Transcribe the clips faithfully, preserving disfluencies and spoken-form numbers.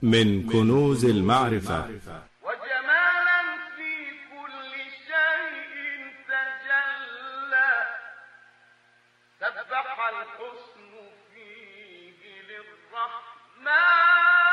من كنوز المعرفة. وجمالا في كل شيء تجلى، سبح الحسن فيه للرحمن.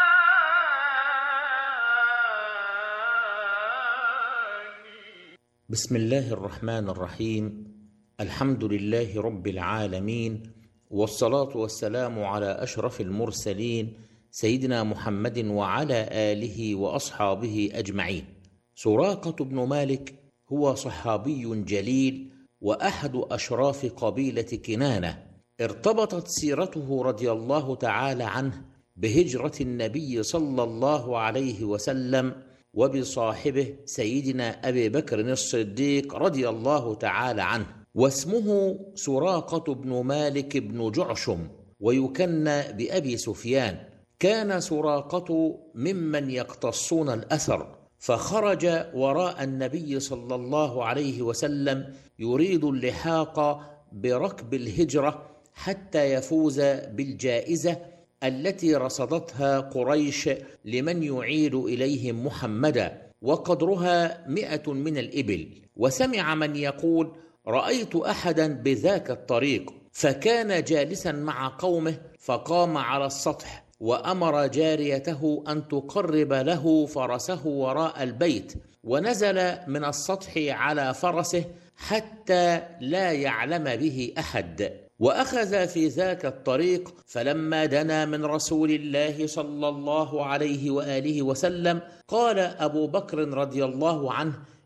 بسم الله الرحمن الرحيم. الحمد لله رب العالمين، والصلاة والسلام على أشرف المرسلين سيدنا محمد وعلى آله وأصحابه أجمعين. سراقة بن مالك هو صحابي جليل وأحد أشراف قبيلة كنانة، ارتبطت سيرته رضي الله تعالى عنه بهجرة النبي صلى الله عليه وسلم وبصاحبه سيدنا أبي بكر الصديق رضي الله تعالى عنه، واسمه سراقة بن مالك بن جعشم، ويكنى بأبي سفيان. كان سراقة ممن يقتصون الأثر، فخرج وراء النبي صلى الله عليه وسلم يريد اللحاق بركب الهجرة حتى يفوز بالجائزة التي رصدتها قريش لمن يعيد إليهم محمدا، وقدرها مئة من الإبل. وسمع من يقول: رأيت أحدا بذاك الطريق، فكان جالسا مع قومه، فقام على السطح وأمر جاريته أن تقرب له فرسه وراء البيت، ونزل من السطح على فرسه حتى لا يعلم به أحد، وأخذ في ذاك الطريق. فلما دنا من رسول الله صلى الله عليه وآله وسلم، قال أبو بكر رضي الله عنه: